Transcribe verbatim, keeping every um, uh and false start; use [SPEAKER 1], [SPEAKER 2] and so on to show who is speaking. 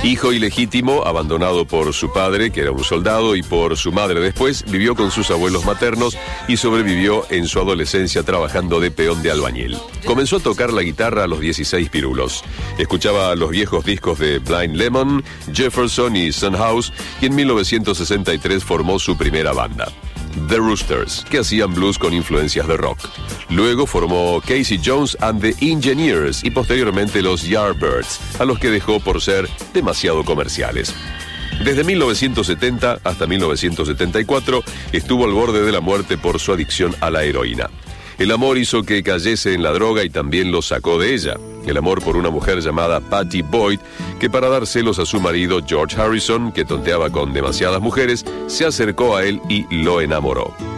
[SPEAKER 1] Hijo ilegítimo, abandonado por su padre, que era un soldado, y por su madre después, vivió con sus abuelos maternos y sobrevivió en su adolescencia trabajando de peón de albañil. Comenzó a tocar la guitarra a los dieciséis pirulos. Escuchaba los viejos discos de Blind Lemon, Jefferson y Son House, y en mil novecientos sesenta y tres formó su primera banda, The Roosters, que hacían blues con influencias de rock. Luego formó Casey Jones and the Engineers y posteriormente los Yardbirds, a los que dejó por ser demasiado comerciales. Desde mil novecientos setenta hasta mil novecientos setenta y cuatro estuvo al borde de la muerte por su adicción a la heroína. El amor hizo que cayese en la droga y también lo sacó de ella. El amor por una mujer llamada Patty Boyd, que para dar celos a su marido George Harrison, que tonteaba con demasiadas mujeres, se acercó a él y lo enamoró.